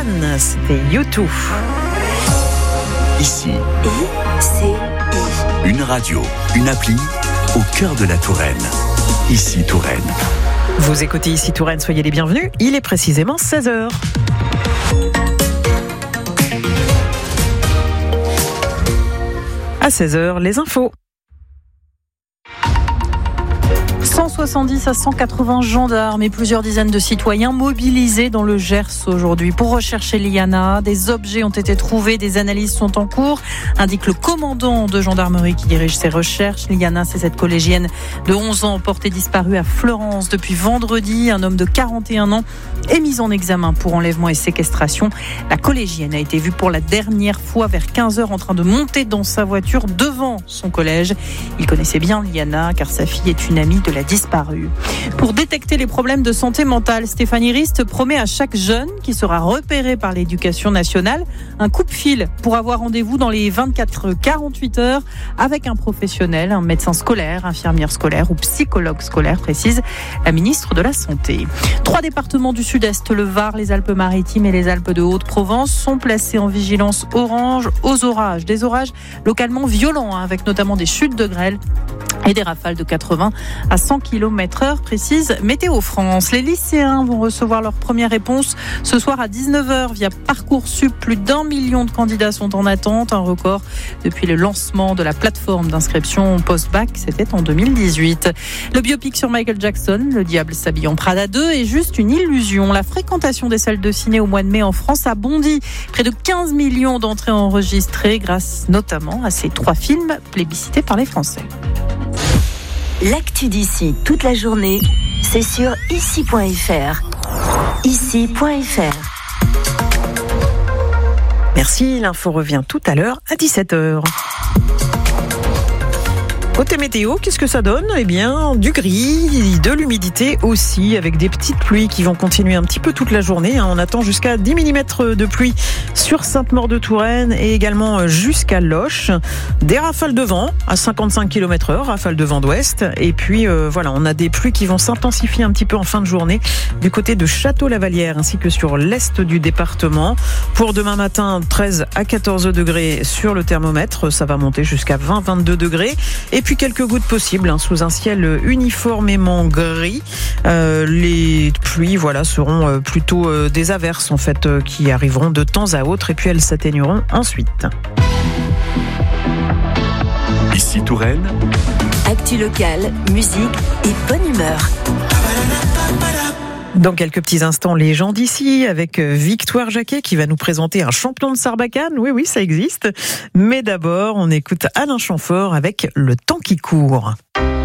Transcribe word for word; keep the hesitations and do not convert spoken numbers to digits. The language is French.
One, c'était U deux. Ici, I C I. une radio, une appli au cœur de la Touraine. Ici Touraine. Vous écoutez Ici Touraine, soyez les bienvenus. Il est précisément seize heures. À seize heures, les infos. cent soixante-dix à cent quatre-vingts gendarmes et plusieurs dizaines de citoyens mobilisés dans le Gers aujourd'hui pour rechercher Liana. Des objets ont été trouvés, des analyses sont en cours, indique le commandant de gendarmerie qui dirige ces recherches. Liana, c'est cette collégienne de onze ans portée disparue à Fleurance depuis vendredi. Un homme de quarante et un ans est mis en examen pour enlèvement et séquestration. La collégienne a été vue pour la dernière fois vers quinze heures en train de monter dans sa voiture devant son collège. Il connaissait bien Liana car sa fille est une amie de la disparue. Pour détecter les problèmes de santé mentale, Stéphanie Rist promet à chaque jeune qui sera repéré par l'éducation nationale un coup-de-fil pour avoir rendez-vous dans les vingt-quatre à quarante-huit heures avec un professionnel, un médecin scolaire, infirmière scolaire ou psychologue scolaire, précise la ministre de la Santé. Trois départements du Sud-Est, le Var, les Alpes-Maritimes et les Alpes de Haute-Provence, sont placés en vigilance orange aux orages. Des orages localement violents, hein, avec notamment des chutes de grêle et des rafales de quatre-vingts à cent kilomètres heure, précise Météo France. Les lycéens vont recevoir leur première réponse ce soir à dix-neuf heures via Parcoursup. Plus d'un million de candidats sont en attente, un record depuis le lancement de la plateforme d'inscription post-bac, c'était en deux mille dix-huit. Le biopic sur Michael Jackson, Le diable s'habille en Prada deux, est juste une illusion. La fréquentation des salles de ciné au mois de mai en France a bondi. Près de quinze millions d'entrées enregistrées grâce notamment à ces trois films plébiscités par les Français. L'actu d'ici toute la journée, c'est sur ici point f r. ici point f r. Merci, l'info revient tout à l'heure à dix-sept heures. Côté météo, qu'est-ce que ça donne ? Eh bien, du gris, de l'humidité aussi, avec des petites pluies qui vont continuer un petit peu toute la journée. On attend jusqu'à dix millimètres de pluie sur Sainte-Maure-de-Touraine et également jusqu'à Loches. Des rafales de vent à cinquante-cinq kilomètres heure, rafales de vent d'ouest. Et puis, euh, voilà, on a des pluies qui vont s'intensifier un petit peu en fin de journée du côté de Château-Lavallière ainsi que sur l'est du département. Pour demain matin, treize à quatorze degrés sur le thermomètre. Ça va monter jusqu'à vingt à vingt-deux degrés. Et puis quelques gouttes possibles hein, sous un ciel uniformément gris. Euh, les pluies voilà, seront euh, plutôt euh, des averses en fait, euh, qui arriveront de temps à autre et puis elles s'atténueront ensuite. Ici Touraine. Actu locale, musique et bonne humeur. Dans quelques petits instants, les gens d'ici avec Victoire Jacquet qui va nous présenter un champion de Sarbacane. Oui, oui, ça existe. Mais d'abord, on écoute Alain Chamfort avec Le temps qui court.